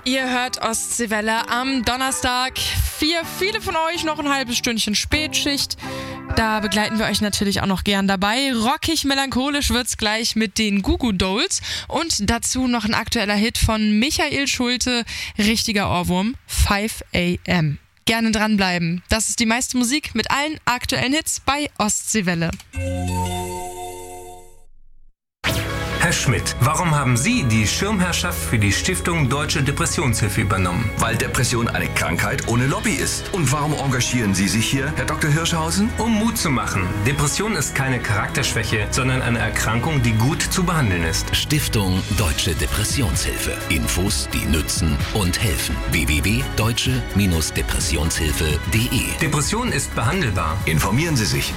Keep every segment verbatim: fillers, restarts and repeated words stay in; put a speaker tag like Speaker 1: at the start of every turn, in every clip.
Speaker 1: Ihr hört Ostseewelle am Donnerstag. Für viele von euch noch ein halbes Stündchen Spätschicht. Da begleiten wir euch natürlich auch noch gern dabei. Rockig melancholisch wird's gleich mit den Goo Goo Dolls. Und dazu noch ein aktueller Hit von Michael Schulte. Richtiger Ohrwurm, five a m. Gerne dranbleiben. Das ist die meiste Musik mit allen aktuellen Hits bei Ostseewelle.
Speaker 2: Herr Schmidt, warum haben Sie die Schirmherrschaft für die Stiftung Deutsche Depressionshilfe übernommen?
Speaker 3: Weil Depression eine Krankheit ohne Lobby ist. Und warum engagieren Sie sich hier, Herr Doktor Hirschhausen?
Speaker 2: Um Mut zu machen. Depression ist keine Charakterschwäche, sondern eine Erkrankung, die gut zu behandeln ist.
Speaker 4: Stiftung Deutsche Depressionshilfe. Infos, die nützen und helfen. w w w punkt deutsche Depressionshilfe punkt d e.
Speaker 2: Depression ist behandelbar.
Speaker 3: Informieren Sie sich.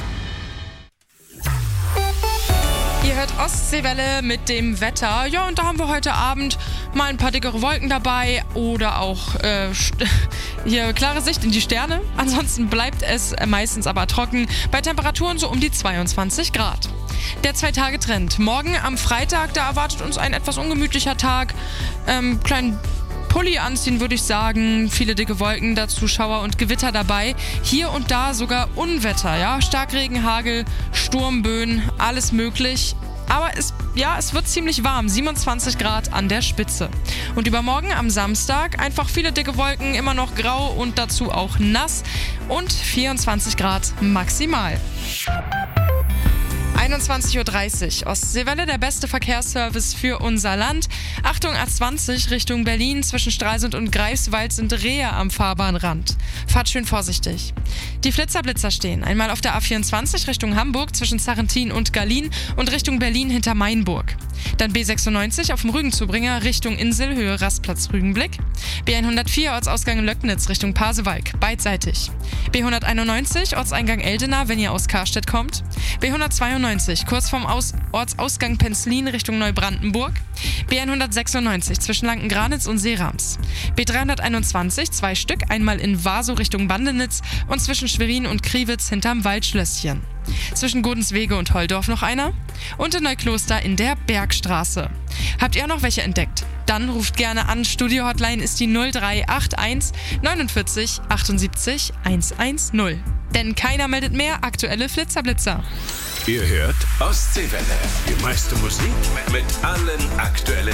Speaker 1: Ihr hört Ostseewelle mit dem Wetter. Ja, und da haben wir heute Abend mal ein paar dickere Wolken dabei oder auch äh, hier klare Sicht in die Sterne. Ansonsten bleibt es meistens aber trocken, bei Temperaturen so um die zweiundzwanzig Grad. Der Zwei-Tage-Trend. Morgen am Freitag, da erwartet uns ein etwas ungemütlicher Tag. Ähm, kleinen Pulli anziehen, würde ich sagen. Viele dicke Wolken, dazu Schauer und Gewitter dabei. Hier und da sogar Unwetter, ja. Starkregen, Hagel, Sturmböen, alles möglich. Aber es, ja, es wird ziemlich warm, siebenundzwanzig Grad an der Spitze. Und übermorgen am Samstag einfach viele dicke Wolken, immer noch grau und dazu auch nass und vierundzwanzig Grad maximal. einundzwanzig Uhr dreißig. Ostseewelle, der beste Verkehrsservice für unser Land. Achtung, A zwanzig Richtung Berlin. Zwischen Stralsund und Greifswald sind Rehe am Fahrbahnrand. Fahrt schön vorsichtig. Die Flitzer-Blitzer stehen. Einmal auf der A vierundzwanzig Richtung Hamburg zwischen Sarrentin und Gallien und Richtung Berlin hinter Mainburg. Dann B sechsundneunzig auf dem Rügenzubringer Richtung Insel, Höhe Rastplatz Rügenblick. B hundertvier Ortsausgang Löcknitz Richtung Pasewalk, beidseitig. B hunderteinundneunzig Ortseingang Eldena, wenn ihr aus Karstedt kommt. B hundertzweiundneunzig kurz vorm aus- Ortsausgang Penzlin Richtung Neubrandenburg. B hundertsechsundneunzig zwischen Lanken-Granitz und Seerams. B dreihunderteinundzwanzig, zwei Stück, einmal in Wasow Richtung Bandenitz und zwischen Schwerin und Kriwitz hinterm Waldschlösschen. Zwischen Godenswege und Holdorf noch einer und in Neukloster in der Bergstraße. Habt ihr noch welche entdeckt? Dann ruft gerne an. Studio-Hotline ist die null drei acht eins neunundvierzig achtundsiebzig hundertzehn. Denn keiner meldet mehr aktuelle Flitzerblitzer.
Speaker 5: Ihr hört Ostseewelle. Die meiste Musik mit allen aktuellen